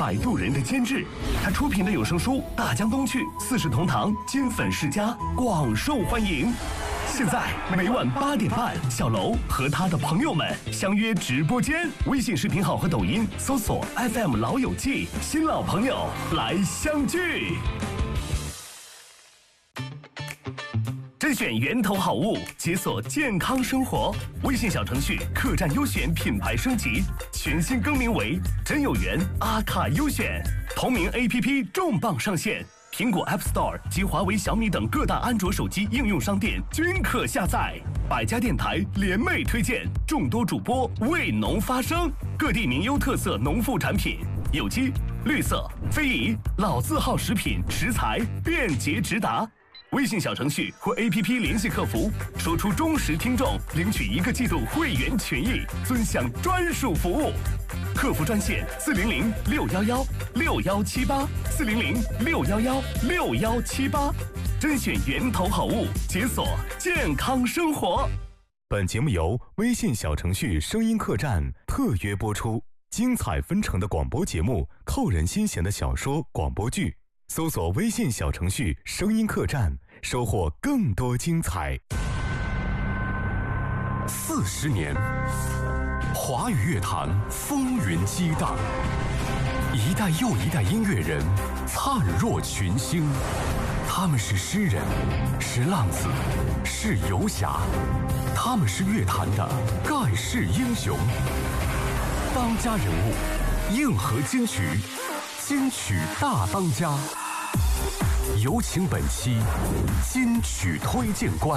摆渡人的监制。他出品的有声书《大江东去》《四世同堂》金粉世家广受欢迎。现在每晚8点半，小楼和他的朋友们相约直播间，微信视频号和抖音搜索 FM 老友记，新老朋友来相聚。甄选源头好物，解锁健康生活。微信小程序客栈优选品牌升级，全新更名为真有缘阿卡优选。同名 APP 重磅上线，苹果 App Store 及华为、小米等各大安卓手机应用商店均可下载。百家电台联袂推荐，众多主播为农发声，各地名优特色农副产品，有机、绿色、非遗、老字号食品食材便捷直达。微信小程序或 APP 联系客服，说出忠实听众，领取1个季度会员权益，尊享专属服务。客服专线400-611-6178，400-611-6178，甄选源头好物，解锁健康生活。 本节目由微信小程序声音客栈特约播出，精彩纷呈的广播节目，扣人心弦的小说广播剧，搜索微信小程序声音客栈，收获更多精彩。 40年，华语乐坛风云激荡，一代又一代音乐人灿若群星。他们是诗人，是浪子，是游侠，他们是乐坛的盖世英雄。当家人物，硬核金曲，金曲大当家。有请本期金曲推荐官。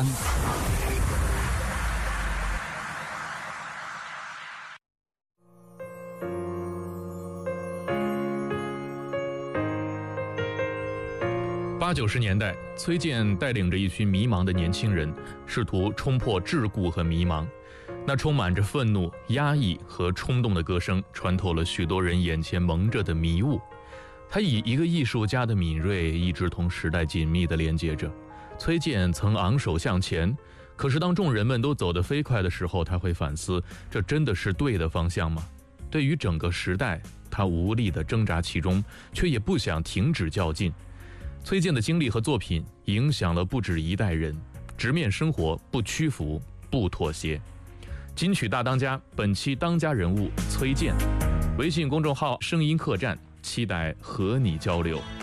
80、90年代，崔健带领着一群迷茫的年轻人，试图冲破桎梏和迷茫。那充满着愤怒、压抑和冲动的歌声，穿透了许多人眼前蒙着的迷雾。他以一个艺术家的敏锐，一直同时代紧密地连接着。崔健曾昂首向前，可是当众人们都走得飞快的时候，他会反思：这真的是对的方向吗？对于整个时代，他无力地挣扎其中，却也不想停止较劲。崔健的经历和作品影响了不止一代人，直面生活，不屈服，不妥协。金曲大当家，本期当家人物崔健，微信公众号声音客栈，期待和你交流。